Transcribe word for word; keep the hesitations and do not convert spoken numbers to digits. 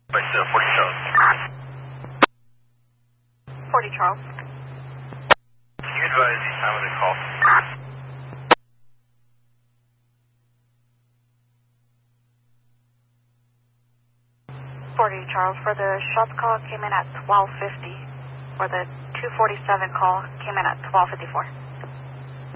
Right, uh, forty Charles. forty Charles. Can you advise the time of the call? forty Charles. For the shots call came in at twelve fifty. For the two forty-seven call came in at twelve fifty-four.